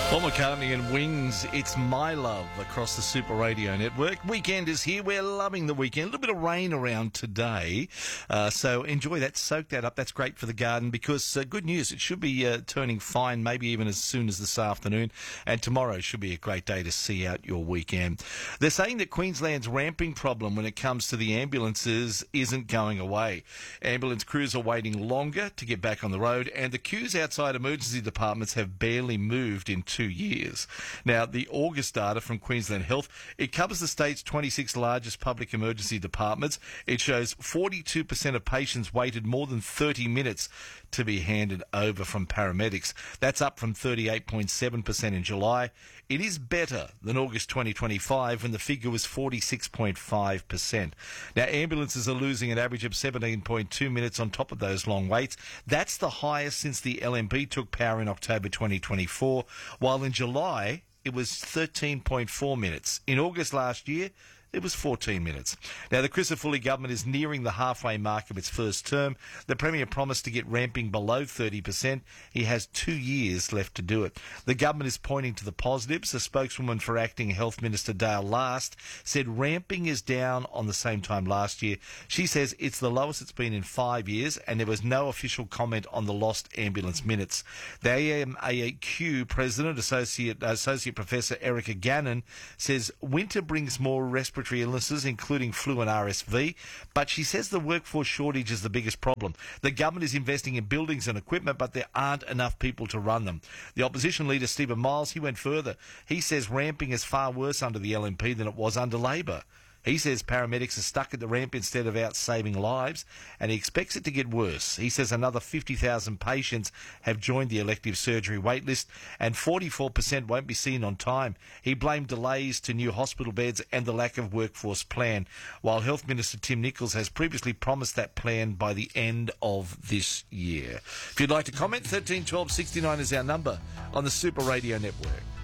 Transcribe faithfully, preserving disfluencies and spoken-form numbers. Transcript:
Paul McCartney and Wings, it's My Love across the Super Radio Network. Weekend is here. We're loving the weekend. A little bit of rain around today, uh, so enjoy that. Soak that up. That's great for the garden because, uh, good news, it should be uh, turning fine maybe even as soon as this afternoon, and tomorrow should be a great day to see out your weekend. They're saying that Queensland's ramping problem when it comes to the ambulances isn't going away. Ambulance crews are waiting longer to get back on the road, and the queues outside emergency departments have barely moved in two years. Now, the August data from Queensland Health, it covers the state's twenty-six largest public emergency departments. It shows forty-two percent of patients waited more than thirty minutes to be handed over from paramedics. That's up from thirty-eight point seven percent in July. It is better than August twenty twenty-five when the figure was forty-six point five percent. Now, ambulances are losing an average of seventeen point two minutes on top of those long waits. That's the highest since the L M P took power in October twenty twenty-four, while in July it was thirteen point four minutes. In August last year, it was fourteen minutes. Now, the Crisafulli government is nearing the halfway mark of its first term. The Premier promised to get ramping below thirty percent. He has two years left to do it. The government is pointing to the positives. The spokeswoman for Acting Health Minister Dale Last said ramping is down on the same time last year. She says it's the lowest it's been in five years, and there was no official comment on the lost ambulance minutes. The A M A Q President, Associate, Associate Professor Erica Gannon, says winter brings more respiratory illnesses, including flu and R S V, but she says the workforce shortage is the biggest problem. The government is investing in buildings and equipment, but there aren't enough people to run them. The opposition leader, Stephen Miles, he went further. He says ramping is far worse under the L M P than it was under Labor. He says paramedics are stuck at the ramp instead of out saving lives, and he expects it to get worse. He says another fifty thousand patients have joined the elective surgery waitlist, and forty-four percent won't be seen on time. He blamed delays to new hospital beds and the lack of workforce plan, while Health Minister Tim Nicholls has previously promised that plan by the end of this year. If you'd like to comment, thirteen twelve sixty-nine is our number on the Super Radio Network.